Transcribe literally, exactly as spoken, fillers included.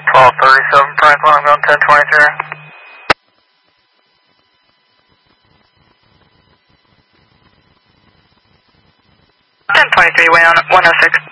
twelve thirty-seven Franklin, I'm going ten twenty-three. ten twenty-three, way on one oh six.